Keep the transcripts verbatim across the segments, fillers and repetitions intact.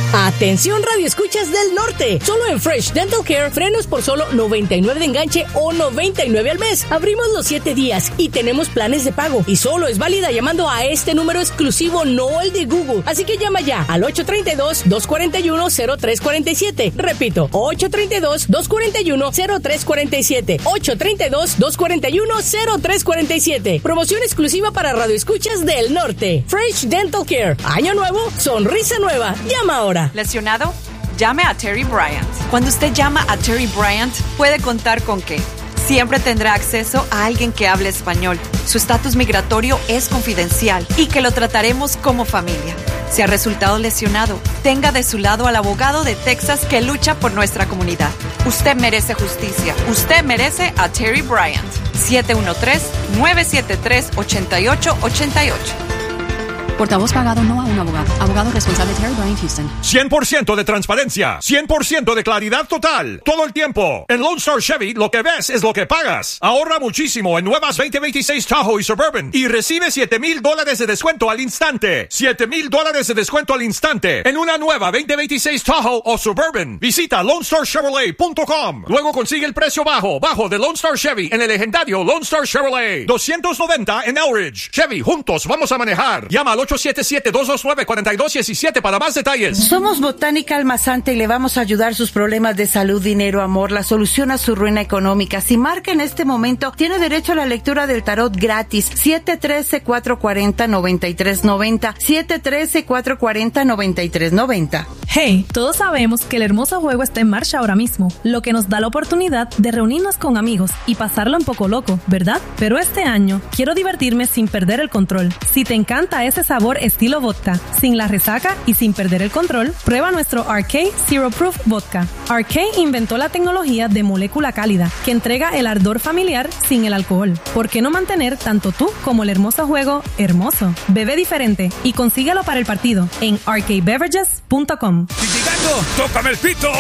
Atención radioescuchas del norte. Solo en Fresh Dental Care, frenos por solo noventa y nueve de enganche o noventa y nueve al mes. Abrimos los siete días y tenemos planes de pago. Y solo es válida llamando a este número exclusivo, no el de Google. Así que llama ya al ocho tres dos, dos cuatro uno, cero tres cuatro siete. Repito, ocho tres dos, dos cuatro uno, cero tres cuatro siete. ocho tres dos, dos cuatro uno, cero tres cuatro siete. Promoción exclusiva para radioescuchas del norte. Fresh Dental Care. Año nuevo, sonrisa nueva. Llama ahora. ¿Lesionado? Llame a Terry Bryant. Cuando usted llama a Terry Bryant, puede contar con que siempre tendrá acceso a alguien que hable español. Su estatus migratorio es confidencial y que lo trataremos como familia. Si ha resultado lesionado, tenga de su lado al abogado de Texas que lucha por nuestra comunidad. Usted merece justicia. Usted merece a Terry Bryant. siete uno tres, nueve siete tres, ocho ocho ocho ocho. Portavoz pagado no a un abogado. Abogado responsable Terry Bryant Houston. cien por ciento de transparencia. cien por ciento de claridad total. Todo el tiempo. En Lone Star Chevy, lo que ves es lo que pagas. Ahorra muchísimo en nuevas veinte veintiséis Tahoe y Suburban. Y recibe siete mil dólares de descuento al instante. siete mil dólares de descuento al instante. En una nueva veinte veintiséis Tahoe o Suburban. Visita lone star chevrolet punto com. Luego consigue el precio bajo, bajo de Lone Star Chevy en el legendario Lone Star Chevrolet. doscientos noventa en Elridge. Chevy, juntos vamos a manejar. Llama al ocho siete siete, dos dos nueve, cuatro dos uno siete para más detalles. Somos Botánica Almazante y le vamos a ayudar sus problemas de salud, dinero, amor, la solución a su ruina económica. Si marca en este momento, tiene derecho a la lectura del tarot gratis. siete uno tres, cuatro cuatro cero, nueve tres nueve cero. siete uno tres, cuatro cuatro cero, nueve tres nueve cero. Hey, todos sabemos que el hermoso juego está en marcha ahora mismo, lo que nos da la oportunidad de reunirnos con amigos y pasarlo un poco loco, ¿verdad? Pero este año quiero divertirme sin perder el control. Si te encanta ese sabor estilo vodka, sin la resaca y sin perder el control, prueba nuestro R K Zero Proof Vodka. R K inventó la tecnología de molécula cálida que entrega el ardor familiar sin el alcohol. ¿Por qué no mantener tanto tú como el hermoso juego hermoso? Bebe diferente y consíguelo para el partido en r k beverages punto com. ¡Titigato! ¡Tócame el pito!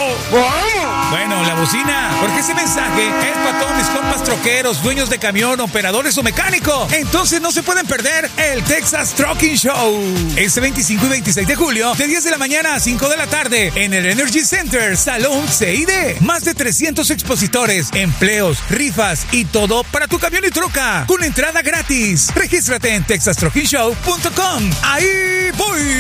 Bueno, la bocina, porque ese mensaje es para todos mis compas troqueros, dueños de camión, operadores o mecánicos. Entonces no se pueden perder el Texas Trucking Show. Este veinticinco y veintiséis de julio, de diez de la mañana a cinco de la tarde, en el Energy Center, Salón C I D. Más de trescientos expositores, empleos, rifas y todo para tu camión y troca, con entrada gratis. Regístrate en texas trucking show punto com. ¡Ahí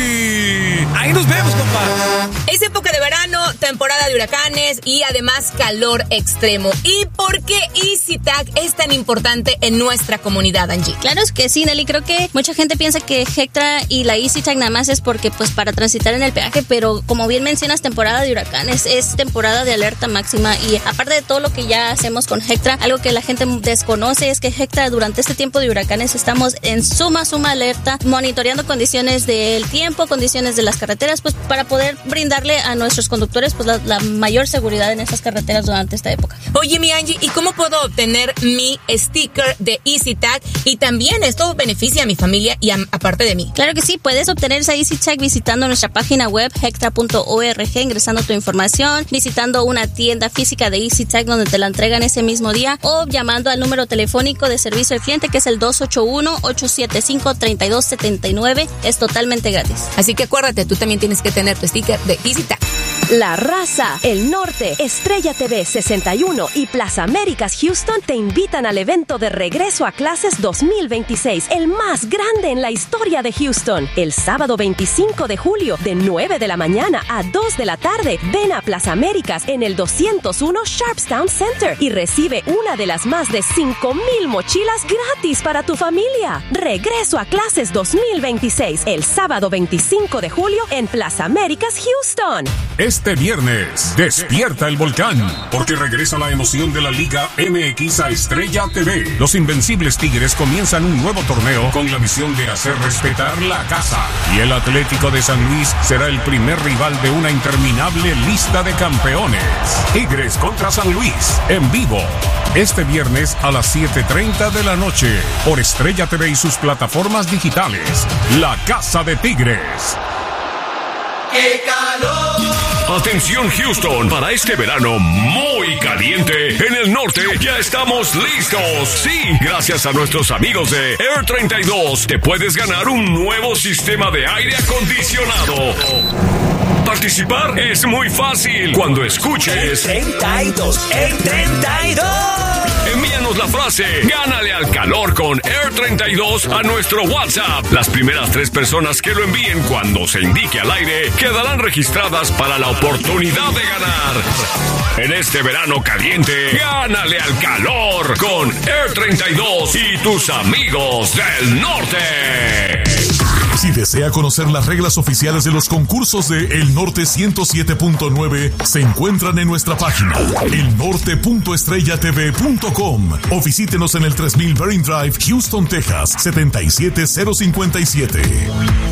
voy! Ahí nos vemos, compa. Es época de verano, temporada de huracanes y además calor extremo. ¿Y por qué EasyTag es tan importante en nuestra comunidad, Angie? Claro es que sí, Nelly. Creo que mucha gente piensa que Hectra y la EasyTag nada más es porque pues para transitar en el peaje, pero como bien mencionas, temporada de huracanes, es temporada de alerta máxima. Y aparte de todo lo que ya hacemos con Hectra, algo que la gente desconoce es que Hectra durante este tiempo de huracanes estamos en suma, suma alerta, monitoreando condiciones del tiempo, condiciones de las carreteras, pues para poder brindarle a nuestros conductores pues la, la mayor seguridad en esas carreteras durante esta época. Oye, mi Angie, ¿y cómo puedo obtener mi sticker de EasyTag? Y también esto beneficia a mi familia y a, aparte de mí. Claro que sí, puedes obtener esa EasyTag visitando nuestra página web hectra punto org, ingresando tu información, visitando una tienda física de EasyTag donde te la entregan ese mismo día o llamando al número telefónico de servicio al cliente que es el dos ocho uno, ocho siete cinco, tres dos siete nueve. Es totalmente gratis. Así que acuérdate, tú también tienes que tener tu sticker de EasyTag. La Raza, El Norte, Estrella T V sesenta y uno y Plaza Américas Houston te invitan al evento de regreso a clases dos mil veintiséis, el más grande en la historia de Houston. El sábado veinticinco de julio, de nueve de la mañana a dos de la tarde, ven a Plaza Américas en el doscientos uno Sharpstown Center y recibe una de las más de cinco mil mochilas gratis para tu familia. Regreso a clases dos mil veintiséis, el sábado veinticinco de julio en Plaza Américas Houston. Este viernes, despierta el volcán, porque regresa la emoción de la Liga M X a Estrella T V. Los Invencibles Tigres comienzan un nuevo torneo con la misión de hacer respetar la casa. Y el Atlético de San Luis será el primer rival de una interminable lista de campeones. Tigres contra San Luis, en vivo. Este viernes a las siete treinta de la noche, por Estrella T V y sus plataformas digitales. La Casa de Tigres. ¡Qué calor! Atención Houston, para este verano muy caliente, en el norte ya estamos listos. Sí, gracias a nuestros amigos de Air treinta y dos, te puedes ganar un nuevo sistema de aire acondicionado. participar es muy fácil. Cuando escuches El treinta y dos, el treinta y dos. envíanos la frase "Gánale al calor con Air treinta y dos" a nuestro WhatsApp. Las primeras tres personas que lo envíen cuando se indique al aire quedarán registradas para la oportunidad de ganar. En este verano caliente, gánale al calor con Air treinta y dos y tus amigos del norte. Si desea conocer las reglas oficiales de los concursos de El Norte ciento siete punto nueve, se encuentran en nuestra página el norte punto estrella t v punto com o visítenos en el tres mil Bering Drive, Houston, Texas, siete siete cero cinco siete.